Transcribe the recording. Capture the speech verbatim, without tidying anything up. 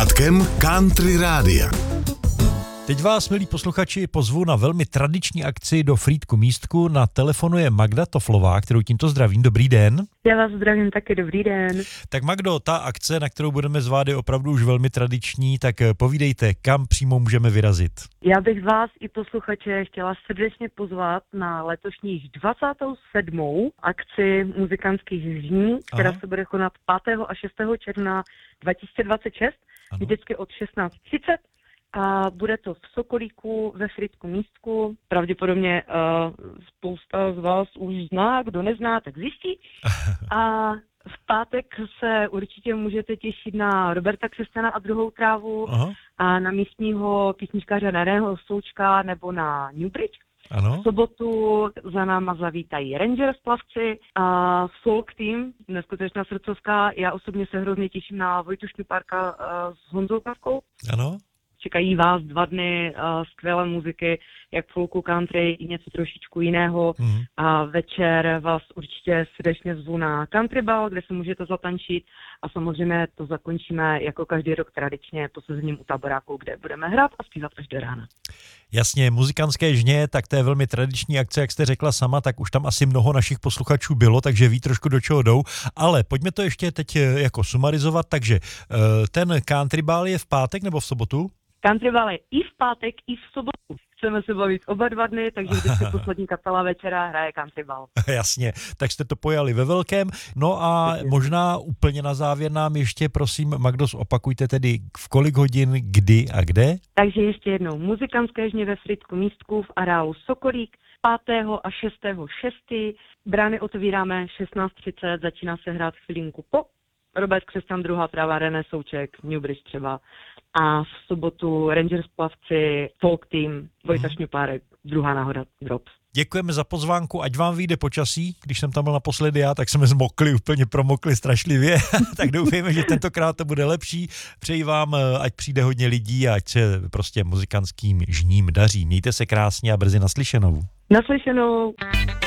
pořádkem Country Rádia. Teď vás, milí posluchači, pozvu na velmi tradiční akci do Frýdku Místku. Na telefonu je Magda Toflová, kterou tímto zdravím. Dobrý den. Já vás zdravím taky, dobrý den. Tak Magdo, ta akce, na kterou budeme zvát, je opravdu už velmi tradiční, tak povídejte, kam přímo můžeme vyrazit. Já bych vás i posluchače chtěla srdečně pozvat na letošních dvacátou sedmou akci muzikantských žní, která Aha. se bude konat pátého a šestého června dva tisíce dvacet šest, ano. vždycky od šestnáct třicet. A bude to v Sokolíku ve Frýdku Místku. Pravděpodobně uh, spousta z vás už zná, kdo nezná, tak zjistí. A v pátek se určitě můžete těšit na Roberta Křesťana a druhou trávu, Aha. a na místního písničkáře Daného Součka nebo na Newbridge. Ano. V sobotu za náma zavítají Rangers plavci a folk team, neskutečná srdcovka. Já osobně se hrozně těším na Vojtu Šňupárka uh, s Honzou Kavkou. Ano. Čekají vás dva dny uh, skvělé muziky, jak folku, country i něco trošičku jiného. Mm. A večer vás určitě srdečně zvu na country ball, kde se můžete zatančit. A samozřejmě to zakončíme jako každý rok tradičně posezením u taboráku, kde budeme hrát a zpívat až do rána. Jasně, muzikantské žně, tak to je velmi tradiční akce, jak jste řekla sama, tak už tam asi mnoho našich posluchačů bylo, takže ví trošku, do čeho jdou. Ale pojďme to ještě teď jako sumarizovat, takže ten country ball je v pátek nebo v sobotu? Country ball je i v pátek, i v sobotu. Chceme se bavit oba dva dny, takže vždycky poslední kapela večera hraje country ball. Jasně, tak jste to pojali ve velkém. No a Jasně. možná úplně na závěr nám ještě, prosím, Magdo, opakujte tedy v kolik hodin, kdy a kde? Takže ještě jednou, muzikantské žně ve Frýdku Místku v areálu Sokolík, pátého a šestého šestého Brány otevíráme šestnáct třicet, začíná se hrát chvilinku po. Robert Křesťan, druhá tráva, René Souček, Newbridge třeba. A v sobotu Rangers plavci, folk team, Vojta Šňupárek, druhá náhoda, Drops. Děkujeme za pozvánku, ať vám vyjde počasí. Když jsem tam byl naposledy já, tak jsme zmokli, úplně promokli strašlivě. Tak doufejme, že tentokrát to bude lepší. Přeji vám, ať přijde hodně lidí a ať se prostě muzikantským žním daří. Mějte se krásně a brzy naslyšenou. Naslyšenou.